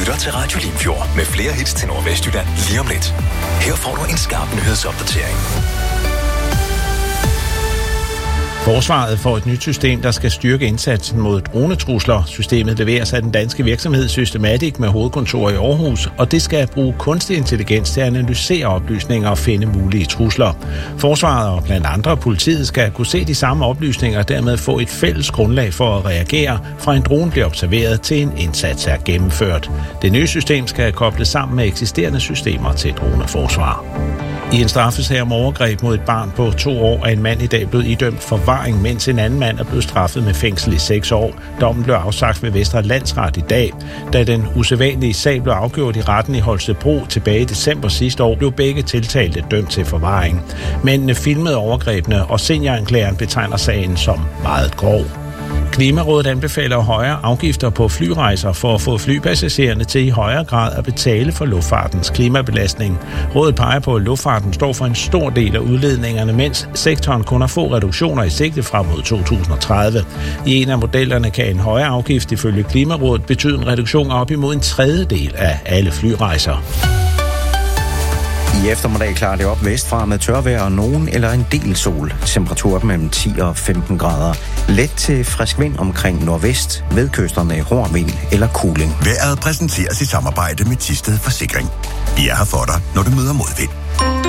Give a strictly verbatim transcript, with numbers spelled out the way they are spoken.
lytter til Radio Limfjord med flere hits til Nordvestjylland lige om lidt. Her får du en skarp nyhedsopdatering. Forsvaret får et nyt system, der skal styrke indsatsen mod dronetrusler. Systemet leveres af den danske virksomhed Systematic med hovedkontor i Aarhus, og det skal bruge kunstig intelligens til at analysere oplysninger og finde mulige trusler. Forsvaret og blandt andre politiet skal kunne se de samme oplysninger og dermed få et fælles grundlag for at reagere, fra en drone bliver observeret til en indsats er gennemført. Det nye system skal kobles sammen med eksisterende systemer til droneforsvar. I en straffesag om overgreb mod et barn på to år er en mand i dag blevet idømt forvaring, mens en anden mand er blevet straffet med fængsel i seks år. Dommen blev afsagt ved Vestre Landsret i dag. Da den usædvanlige sag blev afgjort i retten i Holstebro tilbage i december sidste år, blev begge tiltalte dømt til forvaring. Mændene filmede overgrebene, og senioranklageren betegner sagen som meget grov. Klimarådet anbefaler højere afgifter på flyrejser for at få flypassagererne til i højere grad at betale for luftfartens klimabelastning. Rådet peger på, at luftfarten står for en stor del af udledningerne, mens sektoren kun har få reduktioner i sigte frem mod to tusind og tredive. I en af modellerne kan en højere afgift ifølge Klimarådet betyde en reduktion af op imod en tredjedel af alle flyrejser. I eftermiddag klarer det op vestfra med tørvejr og nogen eller en del sol. Temperaturer mellem ti og femten grader. Let til frisk vind omkring nordvest, ved kysterne hård vind eller kuling. Vejret præsenteres i samarbejde med Thisted Forsikring. Vi er her for dig, når du møder modvind.